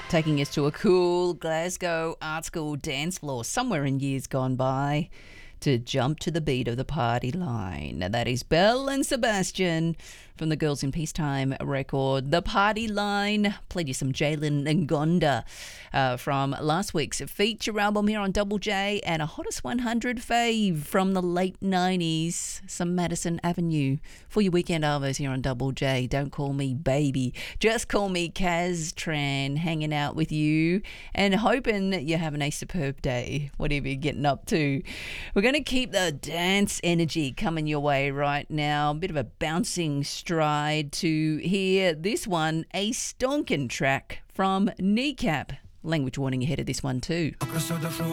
taking us to a cool Glasgow art school dance floor somewhere in years gone by to jump to the beat of the Party Line. Now that is Belle and Sebastian from the Girls in Peacetime record. The Party Line. Played you some Jalen Ngonda from last week's feature album here on Double J, and a Hottest 100 fave from the late 90s, some Madison Avenue for your weekend hours here on Double J. Don't call me baby, just call me Kaz Tran, hanging out with you and hoping that you're having a superb day, whatever you're getting up to. We're going to keep the dance energy coming your way right now. A bit of a bouncing stride to hear this one, a stonking track from Kneecap. Language warning ahead of this one too.